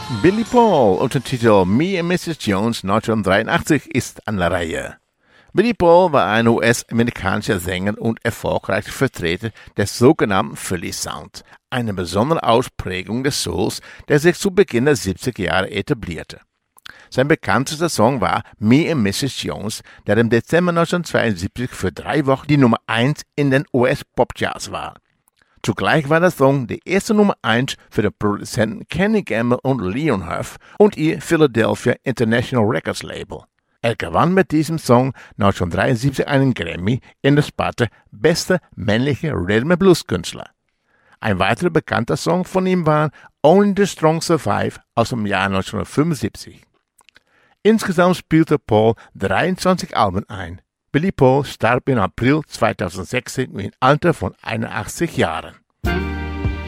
Billy Paul unter dem Titel Me and Mrs. Jones 1983 ist an der Reihe. Billy Paul war ein US-amerikanischer Sänger und erfolgreicher Vertreter des sogenannten Philly Sound, eine besondere Ausprägung des Souls, der sich zu Beginn der 70er Jahre etablierte. Sein bekanntester Song war Me and Mrs. Jones, der im Dezember 1972 für 3 Wochen die Nummer 1 in den US-Pop-Charts war. Zugleich war der Song die erste Nummer 1 für die Produzenten Kenny Gamble und Leon Huff und ihr Philadelphia International Records Label. Er gewann mit diesem Song 1973 einen Grammy in der Sparte Bester männlicher Rhythm & Blues Künstler. Ein weiterer bekannter Song von ihm war Only the Strong Survive aus dem Jahr 1975. Insgesamt spielte Paul 23 Alben ein. Billy Paul starb im April 2016 im Alter von 81 Jahren.